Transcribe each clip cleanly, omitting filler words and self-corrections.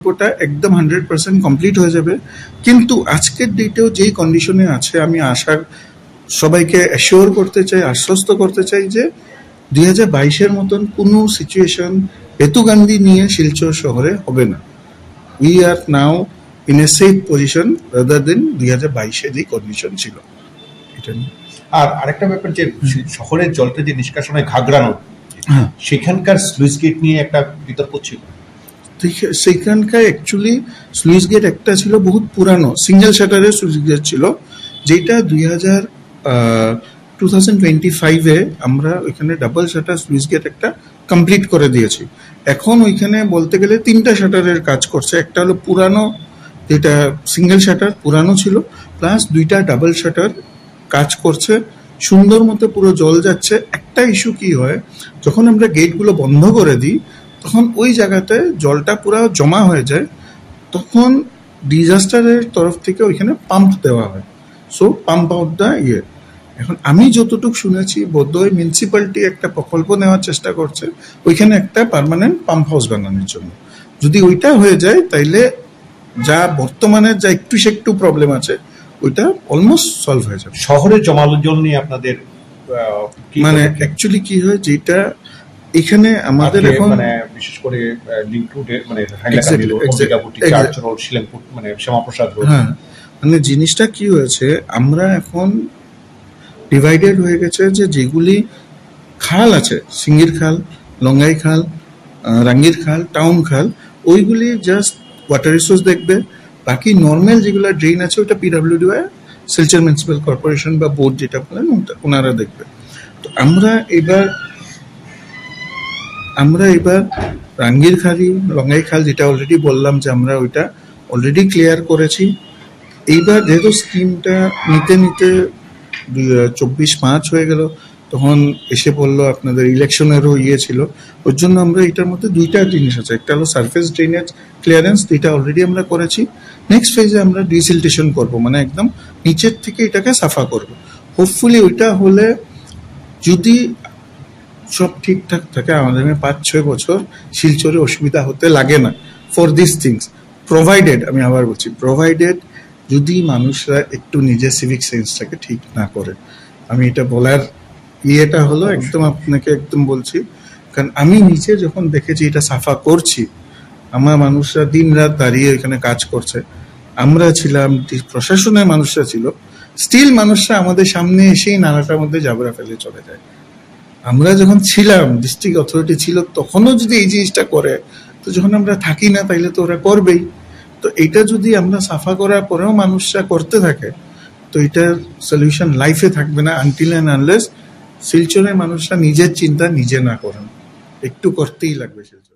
ওটা একদম 100% কমপ্লিট হয়ে যাবে। কিন্তু আজকের ডেটেও যেই কন্ডিশনে আছে, আমি সবাইকে অ্যাসিওর করতে চাই, আশ্বস্ত করতে চাই যে 2022-এর মতন কোনো সিচুয়েশন হেতুগান্ধী নিয়ে শিলচর শহরে হবে না। We are now in a safe position rather than 2022-এ যে কন্ডিশন ছিল এটা নিয়ে। আর আরেকটা ব্যাপার যে শহরের জলটা যে নিষ্কাশন হয় ঘাগড়ানো, সেখানকার স্লুইস গেট নিয়ে একটা বিতর্ক ছিল। সেখানকার অ্যাকচুয়ালি স্লুইস গেট একটা ছিল বহুত পুরানো, সিঙ্গেল শাটারের স্লুইস গেট ছিল, যেটা 2025-এ আমরা ওইখানে ডাবল শাটার স্লুইস গেট একটা কমপ্লিট করে দিয়েছি। এখন ওইখানে বলতে গেলে 3টা শাটারের কাজ করছে। একটা হলো পুরানো, যেটা সিঙ্গেল শাটার পুরানো ছিল, প্লাস 2টা ডাবল শাটার কাজ করছে সুন্দর মতো, পুরো জল যাচ্ছে। একটা ইস্যু কি হয়, যখন আমরা গেটগুলো বন্ধ করে দিই তখন ওই জায়গাতে জলটা পুরো জমা হয়ে যায়, তখন ডিজাস্টারের তরফ থেকে ওইখানে পাম্প দেওয়া হয়। সো পাম্প আউট দা এখন আমি যতটুকু শুনেছি, বোধহয় মিউনিসিপ্যালিটি একটা প্রকল্প নেওয়ার চেষ্টা করছে ওইখানে একটা পার্মানেন্ট পাম্প হাউস বানানোর জন্য। যদি ওইটা হয়ে যায় তাইলে যা বর্তমানে যা একটু প্রবলেম আছে ওইটা অলমোস্ট সলভ হয়ে যাবে। শহরের জমালো জল নিয়ে আপনাদের মানে অ্যাকচুয়ালি কি হয়, যেটা এখানে আমাদের এখন বিশেষ করে লিংক রুটে মানে শ্যামাপ্রসাদ রোড, হ্যাঁ, মানে জিনিসটা কি হয়েছে, আমরা এখন ডিভাইডেড হয়ে গেছে যে যেগুলি খাল আছে, সিঙ্গির খাল, লঙ্গাই খাল, রাঙ্গির খাল, টাউন খাল, ওইগুলি জাস্ট ওয়াটার রিসোর্স দেখবে। বাকি নর্মাল যেগুলো ড্রেন আছে ওটা পিডাব্লিউডি বা শিলচর মিউনিসিপ্যাল কর্পোরেশন বা বোর্ড যেটা বলেন ওনারা দেখবে। তো আমরা এবার রাঙ্গির খালি, লঙ্গাই খাল, যেটা অলরেডি বললাম যে আমরা ওইটা অলরেডি ক্লিয়ার করেছি। এইবার যেহেতু স্কিমটা নিতে 24 মার্চ হয়ে গেল, তখন এসে বললো আপনাদের ইলেকশনেরও ছিল, ওর জন্য আমরা এটার মধ্যে 2টা জিনিস আছে। একটা হলো সারফেস ড্রেনেজ ক্লিয়ারেন্স, যেটা অলরেডি আমরা করেছি। নেক্সট ফেজে আমরা ডিসিল্টেশন করব, মানে একদম নিচের থেকে এটাকে সাফা করব। হোপফুলি ওইটা হলে, যদি সব ঠিকঠাক থাকে, আমাদের 5-6 বছর শিলচরে অসুবিধা হতে লাগে না ফর দিস থিংস, প্রোভাইডেড, আমি আবার বলছি প্রোভাইডেড, যদি মানুষরা একটু নিজের সিভিক সেন্সটাকে ঠিক না করে। আমি এটা বলার হলো একদম আপনাকে একদম বলছি, কারণ আমি নিচে যখন দেখেছি এটা সাফা করছি, আমার মানুষরা দিন রাত দাঁড়িয়ে এখানে কাজ করছে, আমরা ছিলাম, প্রশাসনের মানুষরা ছিল, স্টিল মানুষরা আমাদের সামনে এসেই নালাটার মধ্যে জাবরা ফেলে চলে যায়। আমরা যখন ছিলাম, ডিস্ট্রিক্ট অথরিটি ছিল, তখনও যদি এই জিনিসটা করে, তো যখন আমরা থাকি না তাইলে তো ওরা করবেই। তো এটা যদি আমরা সাফা করার পরেও মানুষরা করতে থাকে, তো এটার সলিউশন লাইফে থাকবে না, আনটিল অ্যান্ড আনলেস শিলচরের মানুষরা নিজের চিন্তা নিজে না করেন। একটু করতেই লাগবে শিলচর।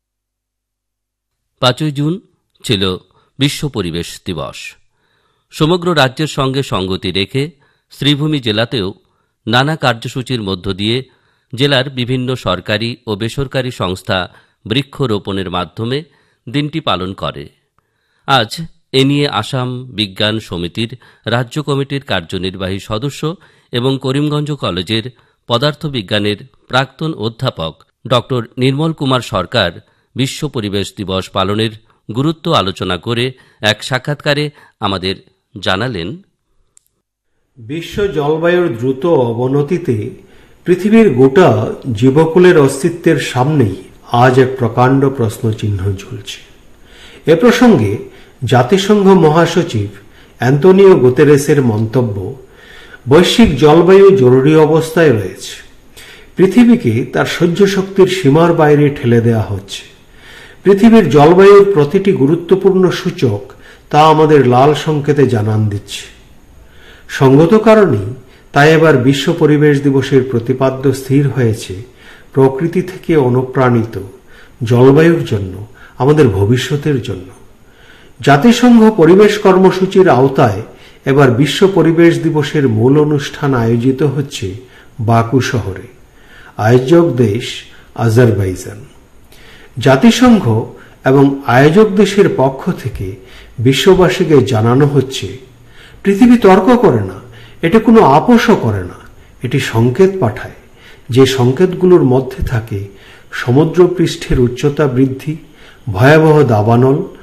5ই জুন ছিল বিশ্ব পরিবেশ দিবস। সমগ্র রাজ্যের সঙ্গে সঙ্গতি রেখে শ্রীভূমি জেলাতেও নানা কার্যসূচির মধ্য দিয়ে জেলার বিভিন্ন সরকারি ও বেসরকারি সংস্থা বৃক্ষরোপণের মাধ্যমে দিনটি পালন করে। আজ এ নিয়ে আসাম বিজ্ঞান সমিতির রাজ্য কমিটির কার্যনির্বাহী সদস্য এবং করিমগঞ্জ কলেজের পদার্থবিজ্ঞানের প্রাক্তন অধ্যাপক ড নির্মল কুমার সরকার বিশ্ব পরিবেশ দিবস পালনের গুরুত্ব আলোচনা করে এক সাক্ষাৎকারে আমাদের জানালেন, বিশ্ব জলবায়ুর দ্রুত অবনতিতে পৃথিবীর গোটা জীবকুলের অস্তিত্বের সামনেই আজ এক প্রকাণ্ড প্রশ্নচিহ্ন ঝুলছে। এ প্রসঙ্গে জাতিসংঘ মহাসচিব অ্যান্তোনিও গুতেরেসের মন্তব্য, বৈশ্বিক জলবায়ু জরুরি অবস্থায় রয়েছে, পৃথিবীকে তার সহ্য শক্তির সীমার বাইরে ঠেলে দেওয়া হচ্ছে। পৃথিবীর জলবায়ুর প্রতিটি গুরুত্বপূর্ণ সূচক তা আমাদের লাল সংকেতে জানান দিচ্ছে। সঙ্গত কারণেই তাই এবার বিশ্ব পরিবেশ দিবসের প্রতিপাদ্য স্থির হয়েছে, প্রকৃতি থেকে অনুপ্রাণিত জলবায়ুর জন্য, আমাদের ভবিষ্যতের জন্য। জাতিসংঘ পরিবেশ কর্মসূচির আওতায় এবার বিশ্ব পরিবেশ দিবসের মূল অনুষ্ঠান আয়োজিত হচ্ছে বাকু শহরে। আয়োজক দেশ আজারবাইজান। জাতিসংঘ এবং আয়োজক দেশের পক্ষ থেকে বিশ্ববাসীকে জানানো হচ্ছে, পৃথিবী তর্ক করে না, এটি কোনো আপোষও করে না, এটি সংকেত পাঠায়, যে সংকেতগুলোর মধ্যে থাকে সমুদ্র পৃষ্ঠের উচ্চতা বৃদ্ধি, ভয়াবহ দাবানল